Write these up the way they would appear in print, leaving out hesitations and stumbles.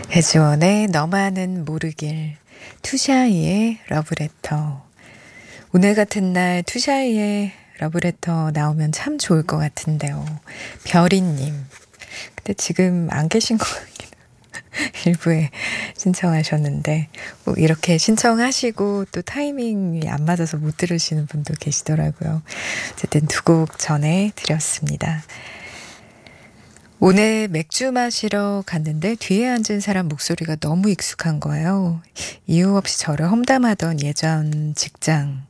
배지원의 너만은 모르길, 투샤이의 러브레터. 오늘 같은 날 투샤이의 러브레터 나오면 참 좋을 것 같은데요. 별이님. 근데 지금 안 계신 것 같긴 해요. 일부에 신청하셨는데 꼭 이렇게 신청하시고 또 타이밍이 안 맞아서 못 들으시는 분도 계시더라고요. 어쨌든 두 곡 전해드렸습니다. 오늘 맥주 마시러 갔는데 뒤에 앉은 사람 목소리가 너무 익숙한 거예요. 이유 없이 저를 험담하던 예전 직장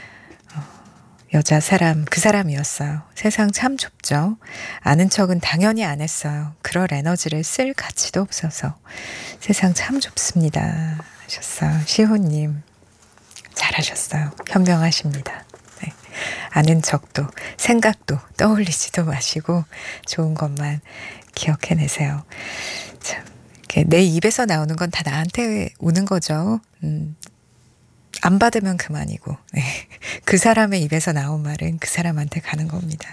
여자 사람, 그 사람이었어요. 세상 참 좁죠. 아는 척은 당연히 안 했어요. 그럴 에너지를 쓸 가치도 없어서. 세상 참 좁습니다. 하셨어요. 시호님. 잘하셨어요. 현명하십니다. 네. 아는 척도 생각도 떠올리지도 마시고 좋은 것만 기억해내세요. 참, 이렇게 내 입에서 나오는 건 다 나한테 오는 거죠. 안 받으면 그만이고, 네. 그 사람의 입에서 나온 말은 그 사람한테 가는 겁니다.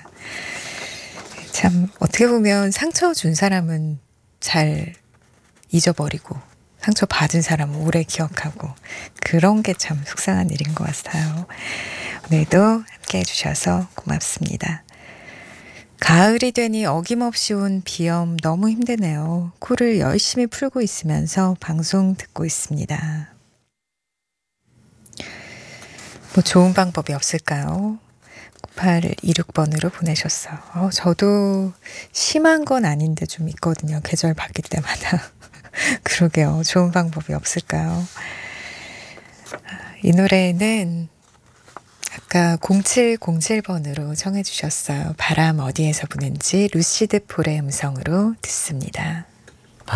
참 어떻게 보면 상처 준 사람은 잘 잊어버리고 상처 받은 사람은 오래 기억하고, 그런 게 참 속상한 일인 것 같아요. 오늘도 함께 해주셔서 고맙습니다. 가을이 되니 어김없이 온 비염 너무 힘드네요. 코를 열심히 풀고 있으면서 방송 듣고 있습니다. 뭐 좋은 방법이 없을까요? 9826번으로 보내셨어요. 저도 심한 건 아닌데 좀 있거든요. 계절 바뀔 때마다. 그러게요. 좋은 방법이 없을까요? 이 노래는 아까 0707번으로 청해 주셨어요. 바람 어디에서 부는지 루시드 폴의 음성으로 듣습니다.